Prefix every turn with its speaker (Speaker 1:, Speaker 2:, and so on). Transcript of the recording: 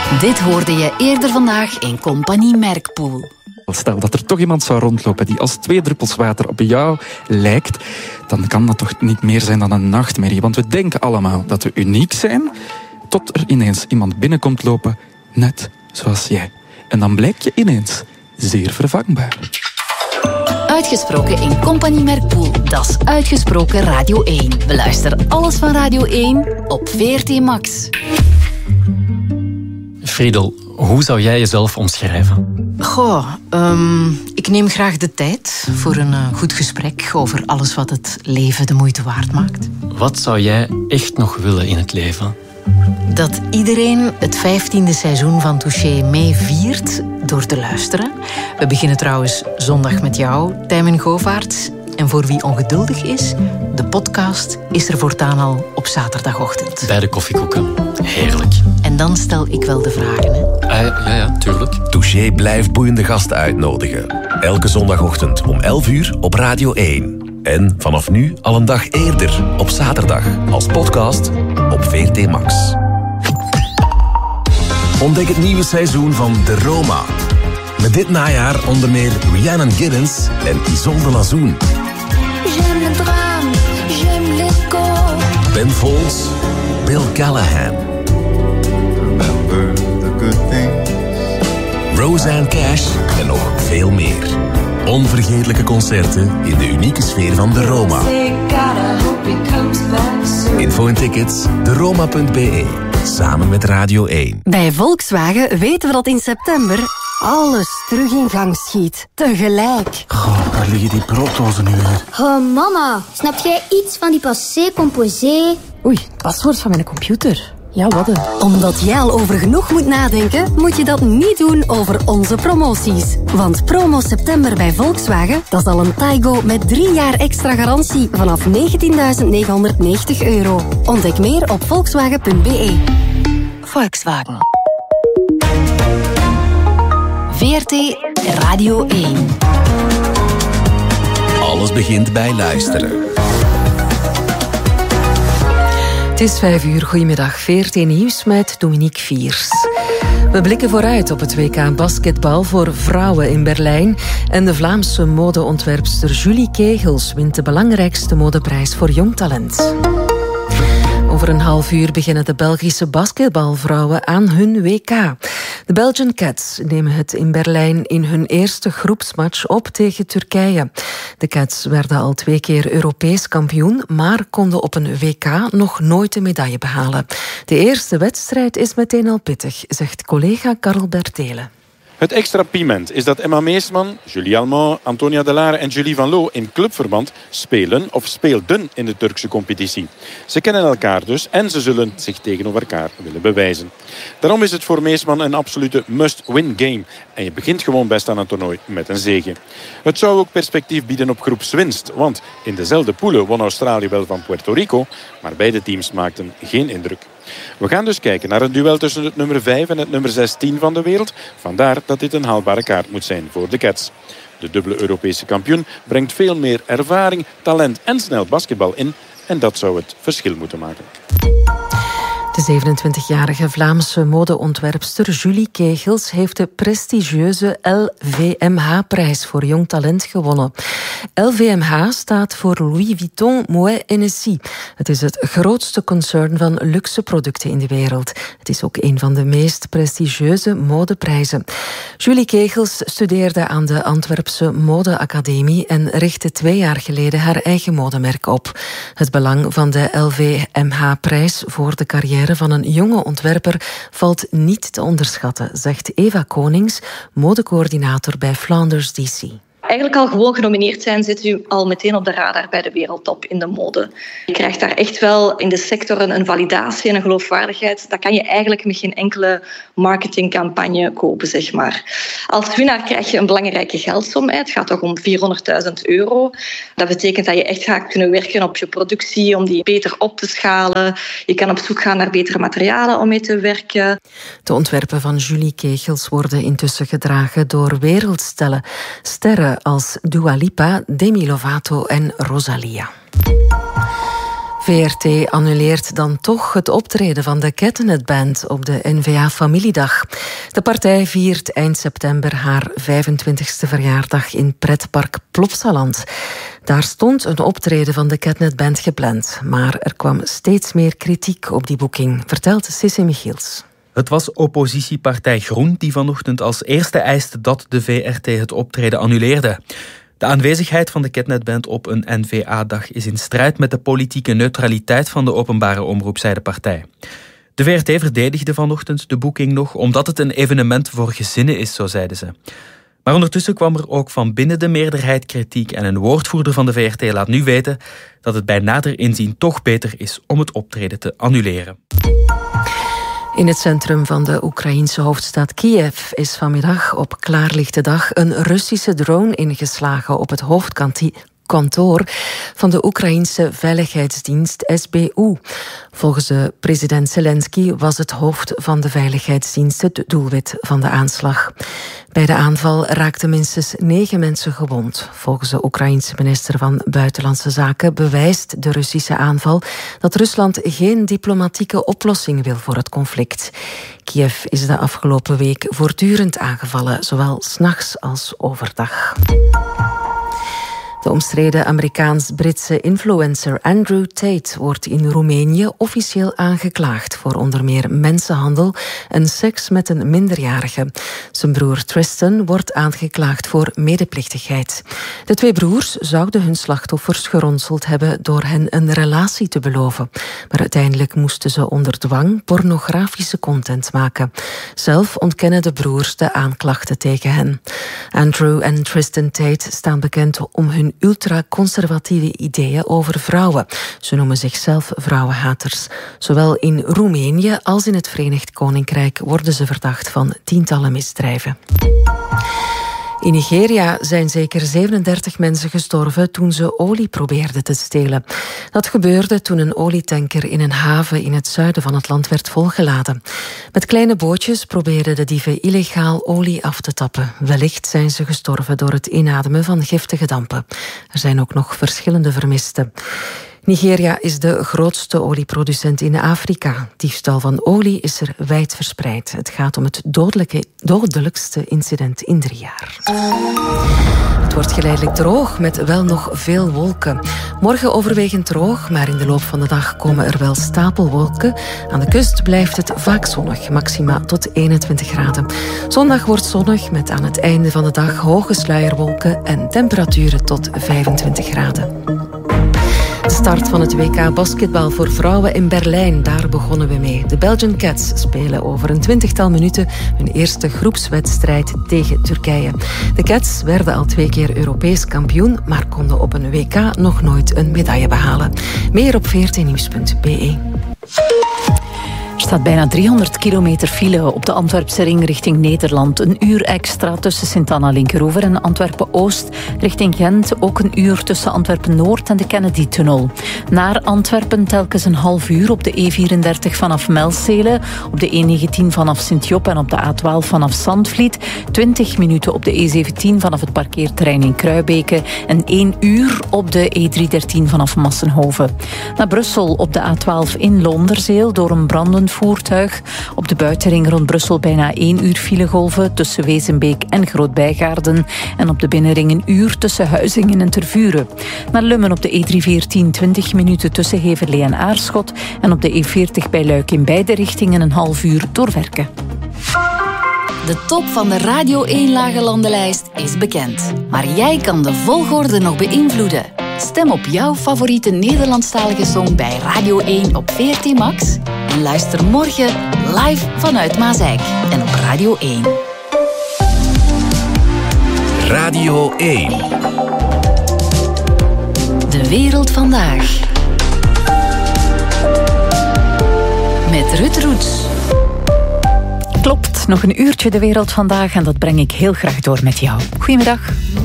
Speaker 1: Dit hoorde je eerder vandaag in Compagnie Merkpool.
Speaker 2: Stel dat er toch iemand zou rondlopen die als 2 druppels water op jou lijkt, dan kan dat toch niet meer zijn dan een nachtmerrie. Want we denken allemaal dat we uniek zijn, tot er ineens iemand binnenkomt lopen, net zoals jij. En dan blijk je ineens zeer vervangbaar.
Speaker 1: Uitgesproken in Compagnie Merkpool. Dat is Uitgesproken Radio 1. Beluister alles van Radio 1 op VRT Max.
Speaker 3: Friedel, hoe zou jij jezelf omschrijven?
Speaker 4: Ik neem graag de tijd voor een goed gesprek over alles wat het leven de moeite waard maakt.
Speaker 3: Wat zou jij echt nog willen in het leven?
Speaker 4: Dat iedereen het 15e seizoen van Touché meeviert door te luisteren. We beginnen trouwens zondag met jou, Tijmen Govaerts. En voor wie ongeduldig is, de podcast is er voortaan al op zaterdagochtend.
Speaker 3: Bij de koffiekoeken. Heerlijk.
Speaker 4: En dan stel ik wel de vragen, hè?
Speaker 3: Ja, tuurlijk.
Speaker 5: Touché blijft boeiende gasten uitnodigen. Elke zondagochtend om 11 uur op Radio 1. En vanaf nu al een dag eerder, op zaterdag, als podcast op VRT Max. Ontdek het nieuwe seizoen van De Roma. Met dit najaar onder meer Rhiannon Giddens en Isolde Lazoen.
Speaker 6: J'aime le drame, j'aime l'écho.
Speaker 5: Ben Folds, Bill Callahan.
Speaker 7: Remember the good things.
Speaker 5: Roseanne Cash en nog veel meer. Onvergetelijke concerten in de unieke sfeer van De Roma. Info en tickets, deroma.be. Samen met Radio 1.
Speaker 8: Bij Volkswagen weten we dat in september alles terug in gang schiet. Tegelijk.
Speaker 9: Waar liggen die brooddozen nu weer?
Speaker 6: Oh, mama, snap jij iets van die passé composé?
Speaker 8: Oei, het paswoord van mijn computer. Ja, wat een. Omdat jij al over genoeg moet nadenken, moet je dat niet doen over onze promoties. Want promo september bij Volkswagen, dat is al een Taigo met 3 jaar extra garantie vanaf €19.990. Ontdek meer op volkswagen.be.
Speaker 1: Volkswagen. VRT Radio 1.
Speaker 5: Alles begint bij luisteren.
Speaker 4: Het is 5 uur. Goedemiddag. VRT Nieuws met Dominique Viers. We blikken vooruit op het WK basketbal voor vrouwen in Berlijn. En de Vlaamse modeontwerpster Julie Kegels wint de belangrijkste modeprijs voor jong talent. Over een half uur beginnen de Belgische basketbalvrouwen aan hun WK. De Belgian Cats nemen het in Berlijn in hun eerste groepsmatch op tegen Turkije. De Cats werden al 2 keer Europees kampioen, maar konden op een WK nog nooit een medaille behalen. De eerste wedstrijd is meteen al pittig, zegt collega Karel Bertelen.
Speaker 10: Het extra piment is dat Emma Meesman, Julie Almond, Antonia Delare en Julie Van Loo in clubverband spelen of speelden in de Turkse competitie. Ze kennen elkaar dus en ze zullen zich tegenover elkaar willen bewijzen. Daarom is het voor Meesman een absolute must-win game. En je begint gewoon best aan het toernooi met een zege. Het zou ook perspectief bieden op groepswinst, want in dezelfde poelen won Australië wel van Puerto Rico, maar beide teams maakten geen indruk. We gaan dus kijken naar een duel tussen het nummer 5 en het nummer 16 van de wereld. Vandaar dat dit een haalbare kaart moet zijn voor de Cats. De dubbele Europese kampioen brengt veel meer ervaring, talent en snel basketbal in. En dat zou het verschil moeten maken.
Speaker 4: De 27-jarige Vlaamse modeontwerpster Julie Kegels heeft de prestigieuze LVMH-prijs voor jong talent gewonnen. LVMH staat voor Louis Vuitton Moet Hennessy. Het is het grootste concern van luxe producten in de wereld. Het is ook een van de meest prestigieuze modeprijzen. Julie Kegels studeerde aan de Antwerpse Modeacademie en richtte 2 jaar geleden haar eigen modemerk op. Het belang van de LVMH-prijs voor de carrière van een jonge ontwerper valt niet te onderschatten, zegt Eva Konings, modecoördinator bij Flanders DC.
Speaker 11: Eigenlijk al gewoon genomineerd zijn, zit u al meteen op de radar bij de wereldtop in de mode. Je krijgt daar echt wel in de sector een validatie en een geloofwaardigheid. Dat kan je eigenlijk met geen enkele marketingcampagne kopen, zeg maar. Als winnaar krijg je een belangrijke geldsom. Het gaat toch om €400.000. Dat betekent dat je echt gaat kunnen werken op je productie, om die beter op te schalen. Je kan op zoek gaan naar betere materialen om mee te werken.
Speaker 4: De ontwerpen van Julie Kegels worden intussen gedragen door wereldsterren als Dua Lipa, Demi Lovato en Rosalia. VRT annuleert dan toch het optreden van de Ketnet Band op de N-VA-familiedag. De partij viert eind september haar 25e verjaardag in pretpark Plopsaland. Daar stond een optreden van de Ketnet Band gepland, maar er kwam steeds meer kritiek op die boeking, vertelt Sissi Michiels.
Speaker 12: Het was oppositiepartij Groen die vanochtend als eerste eiste dat de VRT het optreden annuleerde. De aanwezigheid van de Ketnet Band op een N-VA-dag is in strijd met de politieke neutraliteit van de openbare omroep, zei de partij. De VRT verdedigde vanochtend de boeking nog omdat het een evenement voor gezinnen is, zo zeiden ze. Maar ondertussen kwam er ook van binnen de meerderheid kritiek en een woordvoerder van de VRT laat nu weten dat het bij nader inzien toch beter is om het optreden te annuleren.
Speaker 4: In het centrum van de Oekraïense hoofdstad Kiev is vanmiddag op klaarlichte dag een Russische drone ingeslagen op het hoofdkantoor van de Oekraïense veiligheidsdienst SBU. Volgens de president Zelensky was het hoofd van de veiligheidsdienst het doelwit van de aanslag. Bij de aanval raakten minstens 9 mensen gewond. Volgens de Oekraïense minister van Buitenlandse Zaken bewijst de Russische aanval dat Rusland geen diplomatieke oplossing wil voor het conflict. Kiev is de afgelopen week voortdurend aangevallen, zowel 's nachts als overdag. De omstreden Amerikaans-Britse influencer Andrew Tate wordt in Roemenië officieel aangeklaagd voor onder meer mensenhandel en seks met een minderjarige. Zijn broer Tristan wordt aangeklaagd voor medeplichtigheid. De 2 broers zouden hun slachtoffers geronseld hebben door hen een relatie te beloven. Maar uiteindelijk moesten ze onder dwang pornografische content maken. Zelf ontkennen de broers de aanklachten tegen hen. Andrew en Tristan Tate staan bekend om hun ultraconservatieve ideeën over vrouwen. Ze noemen zichzelf vrouwenhaters. Zowel in Roemenië als in het Verenigd Koninkrijk worden ze verdacht van tientallen misdrijven. In Nigeria zijn zeker 37 mensen gestorven toen ze olie probeerden te stelen. Dat gebeurde toen een olietanker in een haven in het zuiden van het land werd volgeladen. Met kleine bootjes probeerden de dieven illegaal olie af te tappen. Wellicht zijn ze gestorven door het inademen van giftige dampen. Er zijn ook nog verschillende vermisten. Nigeria is de grootste olieproducent in Afrika. Diefstal van olie is er wijd verspreid. Het gaat om het dodelijkste incident in 3 jaar. Het wordt geleidelijk droog met wel nog veel wolken. Morgen overwegend droog, maar in de loop van de dag komen er wel stapelwolken. Aan de kust blijft het vaak zonnig, maxima tot 21 graden. Zondag wordt zonnig met aan het einde van de dag hoge sluierwolken en temperaturen tot 25 graden. De start van het WK basketbal voor vrouwen in Berlijn, daar begonnen we mee. De Belgian Cats spelen over een 20-tal minuten hun eerste groepswedstrijd tegen Turkije. De Cats werden al 2 keer Europees kampioen, maar konden op een WK nog nooit een medaille behalen. Meer op vrtnieuws.be.
Speaker 13: Er staat bijna 300 kilometer file op de Antwerpse ring richting Nederland. Een uur extra tussen Sint-Anna-Linkeroever en Antwerpen-Oost richting Gent. Ook een uur tussen Antwerpen-Noord en de Kennedy-tunnel. Naar Antwerpen telkens een half uur op de E34 vanaf Melzele, op de E19 vanaf Sint-Job en op de A12 vanaf Zandvliet. 20 minuten op de E17 vanaf het parkeerterrein in Kruibeke en 1 uur op de E313 vanaf Massenhoven. Naar Brussel op de A12 in Londerzeel door een brandend voertuig. Op de buitenring rond Brussel bijna 1 uur filegolven tussen Wezenbeek en Groot-Bijgaarden. En op de binnenring een uur tussen Huizingen en Tervuren. Naar Lummen op de E314 20 minuten tussen Heverlee en Aarschot. En op de E40 bij Luik in beide richtingen een half uur doorwerken.
Speaker 1: De top van de Radio 1 Lage Landenlijst is bekend. Maar jij kan de volgorde nog beïnvloeden. Stem op jouw favoriete Nederlandstalige song bij Radio 1 op VRT Max. En luister morgen live vanuit Maaseik en op Radio 1.
Speaker 5: Radio 1.
Speaker 1: De wereld vandaag. Met Ruud Roets.
Speaker 13: Klopt, nog een uurtje de wereld vandaag en dat breng ik heel graag door met jou. Goedemiddag.